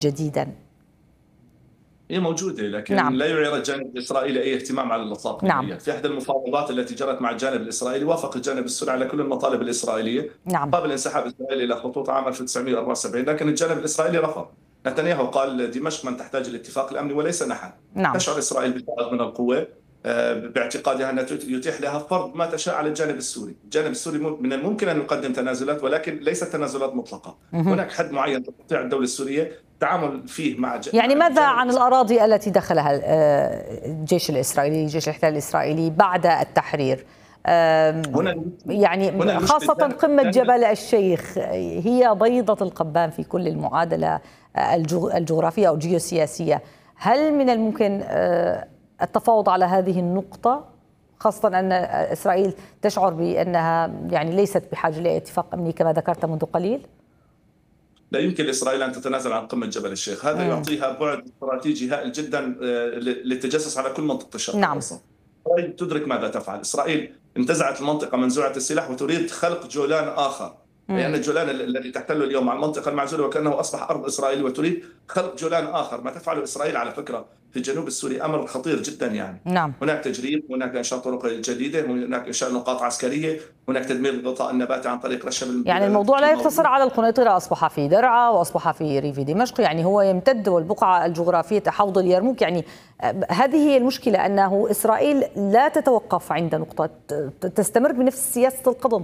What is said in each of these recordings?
جديدا. هي موجودة، لكن نعم. لا يعير الجانب الإسرائيلي أي اهتمام على الإطلاق. نعم. في أحد المفاوضات التي جرت مع الجانب الإسرائيلي وافق الجانب السوري على كل المطالب الإسرائيلية نعم. قبل انسحاب إسرائيل إلى خطوط عام 1974، لكن الجانب الإسرائيلي رفض. نتنياهو قال دمشق من تحتاج الاتفاق الأمني وليس نحن. نعم. تشعر إسرائيل بفارغ من القوة باعتقادها أنها يتيح لها فرض ما تشاء على الجانب السوري. الجانب السوري من الممكن أن يقدم تنازلات، ولكن ليست تنازلات مطلقة. هناك حد معين تستطيع الدولة السورية التعامل فيه مع يعني ماذا عن الأراضي التي دخلها الجيش الإسرائيلي، جيش الاحتلال الإسرائيلي بعد التحرير؟ يعني خاصة قمة جبل الشيخ هي بيضة القبان في كل المعادلة الجغرافية أو الجيوسياسية. هل من الممكن التفاوض على هذه النقطة، خاصة أن إسرائيل تشعر بأنها يعني ليست بحاجة لاتفاق أمني كما ذكرت منذ قليل؟ لا يمكن لإسرائيل أن تتنازل عن قمة جبل الشيخ. هذا يعطيها بعد استراتيجي هائل جدا للتجسس على كل منطقة الشرق الأوسط. إسرائيل تدرك ماذا تفعل. إسرائيل انتزعت المنطقة منزوعة السلاح وتريد خلق جولان آخر، لأن الجولان الذي تحتله اليوم على المنطقة المعزولة وكأنه أصبح أرض إسرائيل، وتريد خلق جولان آخر. ما تفعله إسرائيل على فكرة في الجنوب السوري أمر خطير جدا يعني. نعم. هناك تجريب، هناك إنشاء طرق جديدة، هناك إنشاء نقاط عسكرية، هناك تدمير الغطاء النباتي عن طريق رشم. يعني الموضوع لا يقتصر على القنيطرة، أصبح في درعا وأصبح في ريف دمشق، يعني هو يمتد، والبقعة الجغرافية حوض اليرموك. يعني هذه هي المشكلة، أنه إسرائيل لا تتوقف عند نقطة، تستمر بنفس سياسة القضم.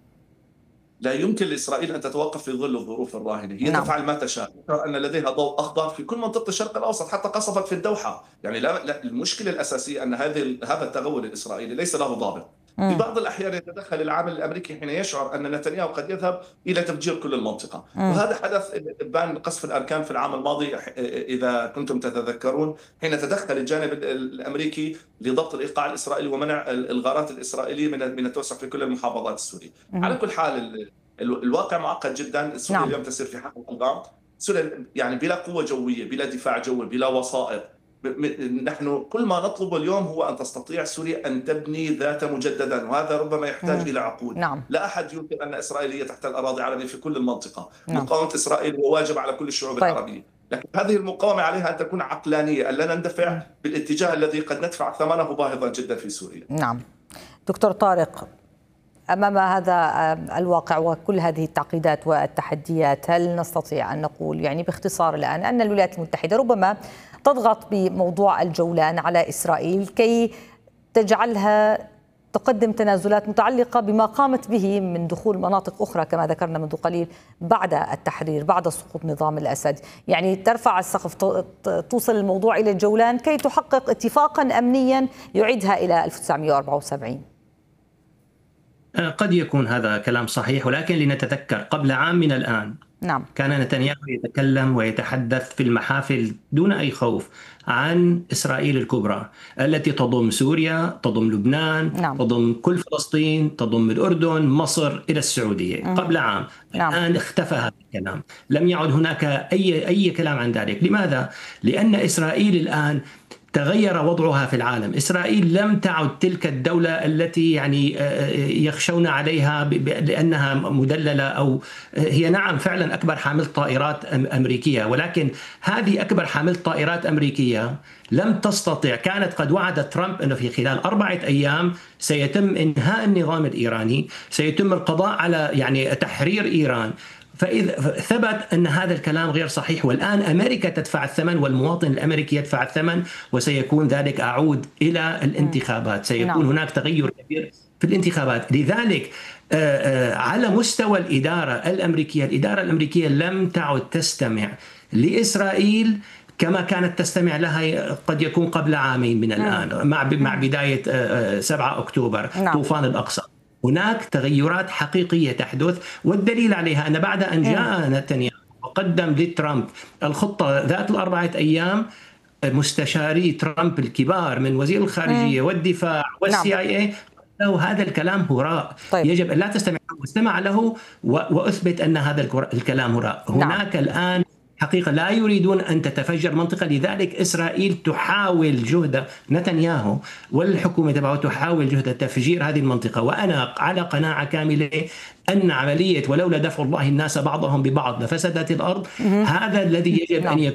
لا يمكن لإسرائيل أن تتوقف في ظل الظروف الراهنة. هي نعم. تفعل ما تشاء، أن لديها ضوء أخضر في كل منطقة الشرق الأوسط، حتى قصفت في الدوحة. يعني لا المشكلة الأساسية أن هذا التغول الإسرائيلي ليس له ضابط. في بعض الأحيان يتدخل العامل الأمريكي حين يشعر أن نتنياهو قد يذهب إلى تفجير كل المنطقة. وهذا حدث بان قصف الأركان في العام الماضي إذا كنتم تتذكرون، حين تدخل الجانب الأمريكي لضبط الإيقاع الإسرائيلي ومنع الغارات الإسرائيلية من التوسع في كل المحافظات السورية. على كل حال الواقع معقد جدا. سوريا اليوم تسير في حق الألغام. سوريا يعني بلا قوة جوية، بلا دفاع جوي، بلا وسائط. نحن كل ما نطلبه اليوم هو أن تستطيع سوريا أن تبني ذات مجددا، وهذا ربما يحتاج إلى عقود. نعم. لا أحد ينكر أن إسرائيل هي تحت الأراضي العربية في كل المنطقة. مقاومة إسرائيل هو واجب على كل الشعوب العربية، لكن هذه المقاومة عليها أن تكون عقلانية، أن لا نندفع بالاتجاه الذي قد ندفع ثمنه باهظا جدا في سوريا. نعم. دكتور طارق، أمام هذا الواقع وكل هذه التعقيدات والتحديات، هل نستطيع أن نقول يعني باختصار الآن أن الولايات المتحدة ربما تضغط بموضوع الجولان على إسرائيل كي تجعلها تقدم تنازلات متعلقة بما قامت به من دخول مناطق أخرى كما ذكرنا منذ قليل بعد التحرير، بعد سقوط نظام الأسد؟ يعني ترفع السقف، توصل الموضوع إلى الجولان كي تحقق اتفاقا أمنيا يعيدها إلى 1974. قد يكون هذا كلام صحيح، ولكن لنتذكر قبل عام من الآن نعم. كان نتنياهو يتكلم ويتحدث في المحافل دون أي خوف عن إسرائيل الكبرى التي تضم سوريا، تضم لبنان، نعم. تضم كل فلسطين، تضم الأردن، مصر إلى السعودية. قبل عام. نعم. الآن اختفى هذا الكلام، لم يعد هناك أي كلام عن ذلك. لماذا؟ لأن إسرائيل الآن تغير وضعها في العالم. إسرائيل لم تعد تلك الدولة التي يعني يخشون عليها لأنها مدللة، أو هي نعم فعلا أكبر حامل طائرات أمريكية، ولكن هذه أكبر حامل طائرات أمريكية لم تستطع. كانت قد وعد ترامب أنه في خلال 4 أيام سيتم إنهاء النظام الإيراني، سيتم القضاء على يعني تحرير إيران. فإذا ثبت أن هذا الكلام غير صحيح، والآن أمريكا تدفع الثمن والمواطن الأمريكي يدفع الثمن، وسيكون ذلك أعود إلى الانتخابات. سيكون هناك تغير كبير في الانتخابات. لذلك على مستوى الإدارة الأمريكية لم تعد تستمع لإسرائيل كما كانت تستمع لها قد يكون قبل عامين من الآن مع بداية 7 أكتوبر طوفان الأقصى. هناك تغيرات حقيقية تحدث، والدليل عليها أن بعد أن جاء نتنياهو وقدم لترامب الخطة ذات 4 أيام، مستشاري ترامب الكبار من وزير الخارجية والدفاع والCIA له هذا الكلام هراء. طيب. يجب أن لا تستمع له، واستمع له وأثبت أن هذا الكلام هراء. هناك الآن حقيقة لا يريدون أن تتفجر منطقة. لذلك إسرائيل تحاول جهد نتنياهو والحكومة تبعه تحاول جهد تفجير هذه المنطقة. وأنا على قناعة كاملة أن عملية ولولا دفع الله الناس بعضهم ببعض لفسدت الأرض، هذا الذي يجب أن يكون